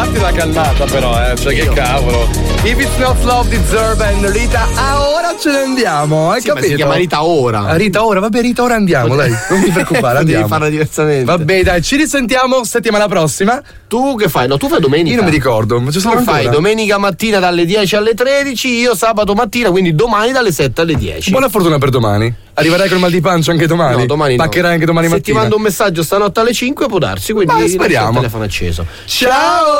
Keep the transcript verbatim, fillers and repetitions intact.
datti la calmata però, eh, cioè che cavolo. If it's not love di Zurban, Rita, ah, ora ce ne andiamo, hai sì, capito? Si chiama Rita ora. Rita ora, vabbè Rita ora andiamo, dai, non ti preoccupare, andiamo. Devi farla diversamente. Vabbè dai, ci risentiamo settimana prossima. Tu che fai? No, tu fai domenica. Io non mi ricordo, ma ci sono Tu ancora. fai domenica mattina dalle dieci alle tredici, io sabato mattina, quindi domani dalle sette alle dieci. Buona fortuna per domani. Arriverai col mal di pancia anche domani? No, domani no. Paccherai anche domani Se mattina. ti mando un messaggio stanotte alle cinque può darsi, quindi Beh, speriamo. il telefono acceso. Ciao!